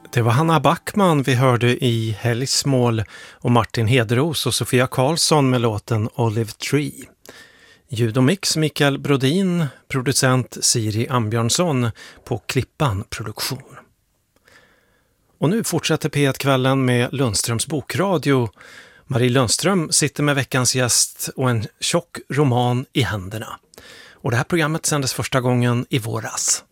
Det var Hanna Backman vi hörde i Helgsmål och Martin Hederos och Sofia Karlsson med låten Olive Tree. Ljud och mix Mikael Brodin, producent Siri Ambjörnsson på Klippan Produktion. Och nu fortsätter P1-kvällen med Lundströms bokradio. Marie Lundström sitter med veckans gäst och en tjock roman i händerna. Och det här programmet sändes första gången i våras.